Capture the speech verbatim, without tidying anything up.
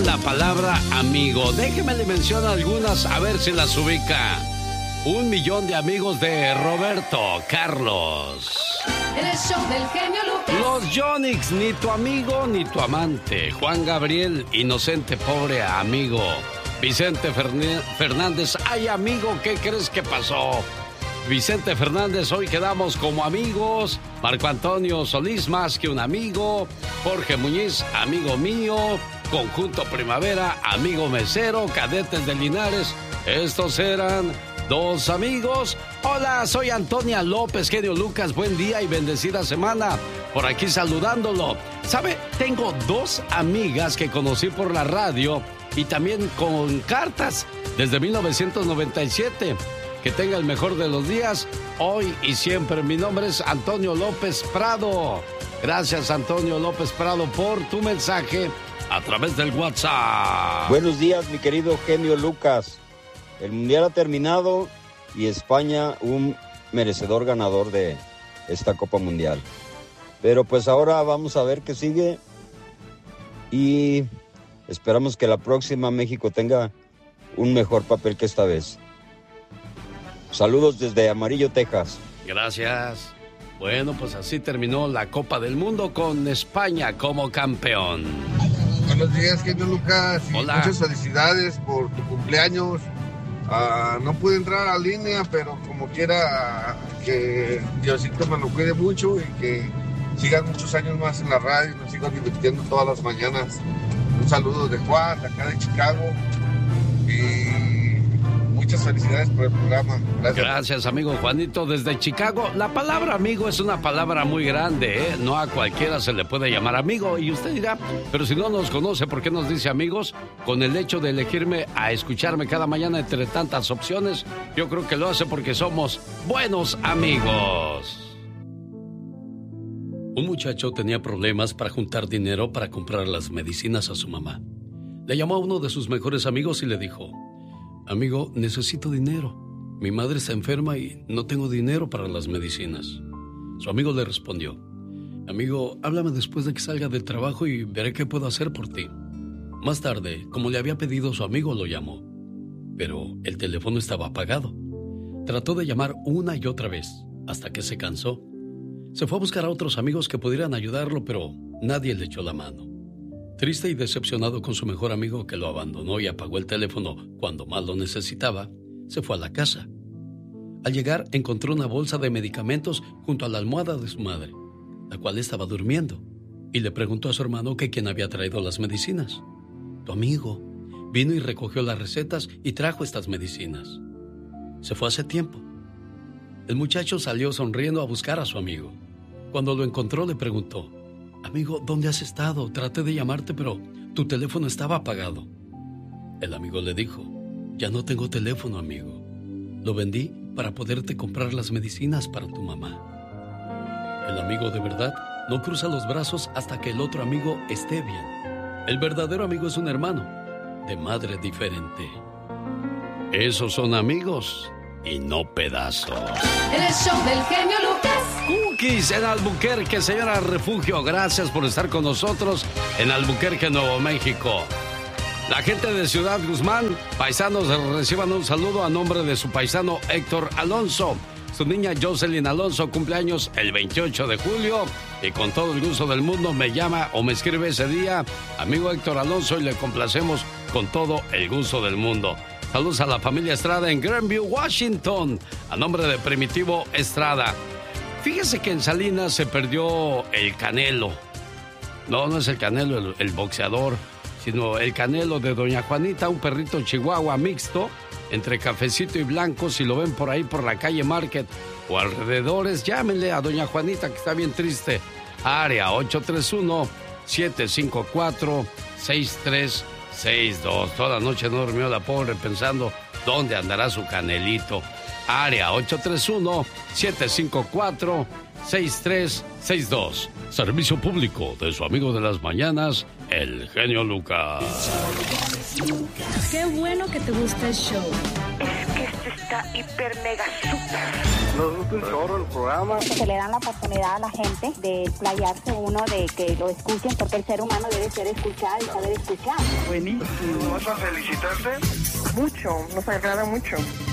la palabra amigo. Déjeme le menciono algunas, a ver si las ubica. Un millón de amigos de Roberto Carlos. En el show del genio Lucas. Los Yonix, ni tu amigo ni tu amante. Juan Gabriel, inocente, pobre amigo. Vicente Fernández, ay amigo, ¿qué crees que pasó? Vicente Fernández, hoy quedamos como amigos. Marco Antonio Solís, más que un amigo. Jorge Muñiz, amigo mío. Conjunto Primavera, amigo mesero. Cadetes de Linares, estos eran dos amigos. Hola, soy Antonia López, genio Lucas, buen día y bendecida semana. Por aquí saludándolo. ¿Sabe? Tengo dos amigas que conocí por la radio y también con cartas desde mil novecientos noventa y siete. Que tenga el mejor de los días, hoy y siempre. Mi nombre es Antonio López Prado. Gracias, Antonio López Prado, por tu mensaje a través del WhatsApp. Buenos días, mi querido genio Lucas. El Mundial ha terminado y España un merecedor ganador de esta Copa Mundial. Pero pues ahora vamos a ver qué sigue y esperamos que la próxima México tenga un mejor papel que esta vez. Saludos desde Amarillo, Texas. Gracias. Bueno, pues así terminó la Copa del Mundo con España como campeón. Buenos días, genio Lucas. Y hola. Muchas felicidades por tu cumpleaños. Uh, no pude entrar a línea, pero como quiera, que Diosito me lo cuide mucho y que sigan muchos años más en la radio y nos sigan divirtiendo todas las mañanas. Un saludo de Juan, de acá de Chicago, y muchas felicidades por el programa. Gracias. Gracias, amigo Juanito, desde Chicago. La palabra amigo es una palabra muy grande, ¿eh? No a cualquiera se le puede llamar amigo. Y usted dirá, pero si no nos conoce, ¿por qué nos dice amigos? Con el hecho de elegirme a escucharme cada mañana entre tantas opciones, yo creo que lo hace porque somos buenos amigos. Un muchacho tenía problemas para juntar dinero para comprar las medicinas a su mamá. Le llamó a uno de sus mejores amigos y le dijo: amigo, necesito dinero. Mi madre está enferma y no tengo dinero para las medicinas. Su amigo le respondió: amigo, háblame después de que salga del trabajo y veré qué puedo hacer por ti. Más tarde, como le había pedido, su amigo lo llamó, pero el teléfono estaba apagado. Trató de llamar una y otra vez, hasta que se cansó. Se fue a buscar a otros amigos que pudieran ayudarlo, pero nadie le echó la mano. Triste y decepcionado con su mejor amigo que lo abandonó y apagó el teléfono cuando más lo necesitaba, se fue a la casa. Al llegar, encontró una bolsa de medicamentos junto a la almohada de su madre, la cual estaba durmiendo, y le preguntó a su hermano que quién había traído las medicinas. Tu amigo vino y recogió las recetas y trajo estas medicinas. Se fue hace tiempo. El muchacho salió sonriendo a buscar a su amigo. Cuando lo encontró, le preguntó: amigo, ¿dónde has estado? Traté de llamarte, pero tu teléfono estaba apagado. El amigo le dijo: ya no tengo teléfono, amigo. Lo vendí para poderte comprar las medicinas para tu mamá. El amigo de verdad no cruza los brazos hasta que el otro amigo esté bien. El verdadero amigo es un hermano, de madre diferente. Esos son amigos y no pedazos. En el show del genio Lucas. Cookies en Albuquerque, señora Refugio, gracias por estar con nosotros en Albuquerque, Nuevo México. La gente de Ciudad Guzmán, paisanos, reciban un saludo a nombre de su paisano Héctor Alonso. Su niña Jocelyn Alonso cumpleaños el veintiocho de julio y con todo el gusto del mundo me llama o me escribe ese día, amigo Héctor Alonso, y le complacemos con todo el gusto del mundo. Saludos a la familia Estrada en Grandview, Washington, a nombre de Primitivo Estrada. Fíjese que en Salinas se perdió el Canelo. No, no es el Canelo, el, el boxeador, sino el Canelo de Doña Juanita, un perrito chihuahua mixto, entre cafecito y blanco. Si lo ven por ahí por la calle Market o alrededores, llámenle a Doña Juanita, que está bien triste. Área ocho tres uno, siete cinco cuatro, seis tres seis dos. Toda la noche no durmió la pobre pensando dónde andará su Canelito. Área ocho tres uno, siete cinco cuatro, seis tres seis dos. Servicio público de su amigo de las mañanas, el genio Lucas. Qué bueno que te gusta el show. Es que está hiper mega super. Nos gusta un chorro el programa. Se le dan la oportunidad a la gente de explayarse uno, de que lo escuchen, porque el ser humano debe ser escuchado y saber escuchar. Buenísimo. ¿Vas a felicitarte? Mucho, nos agrada mucho.